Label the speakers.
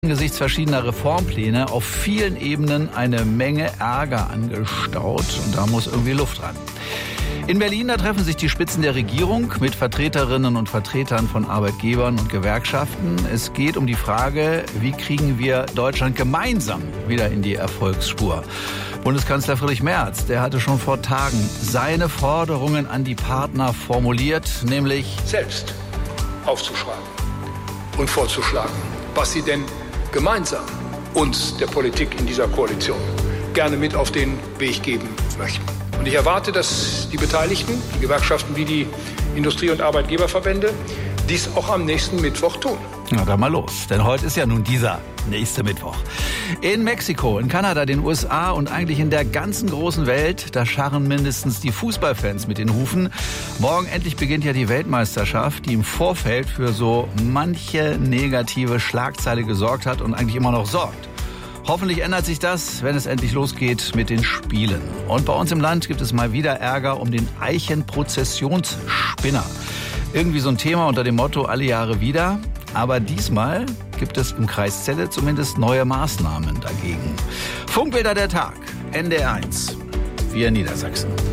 Speaker 1: Angesichts verschiedener Reformpläne auf vielen Ebenen eine Menge Ärger angestaut und da muss irgendwie Luft ran. In Berlin, da treffen sich die Spitzen der Regierung mit Vertreterinnen und Vertretern von Arbeitgebern und Gewerkschaften. Es geht um die Frage, wie kriegen wir Deutschland gemeinsam wieder in die Erfolgsspur. Bundeskanzler Friedrich Merz, der hatte schon vor Tagen seine Forderungen an die Partner formuliert, nämlich
Speaker 2: selbst aufzuschreiben und vorzuschlagen, was sie denn gemeinsam uns, der Politik in dieser Koalition, gerne mit auf den Weg geben möchten. Und ich erwarte, dass die Beteiligten, die Gewerkschaften wie die Industrie- und Arbeitgeberverbände, dies auch am nächsten Mittwoch tun.
Speaker 1: Na dann mal los, denn heute ist ja nun dieser nächste Mittwoch. In Mexiko, in Kanada, den USA und eigentlich in der ganzen großen Welt, da scharren mindestens die Fußballfans mit den Hufen. Morgen endlich beginnt ja die Weltmeisterschaft, die im Vorfeld für so manche negative Schlagzeile gesorgt hat und eigentlich immer noch sorgt. Hoffentlich ändert sich das, wenn es endlich losgeht mit den Spielen. Und bei uns im Land gibt es mal wieder Ärger um den Eichenprozessionsspinner. Irgendwie so ein Thema unter dem Motto alle Jahre wieder. Aber diesmal gibt es im Kreis Celle zumindest neue Maßnahmen dagegen. Funkbilder der Tag, NDR 1, wir Niedersachsen.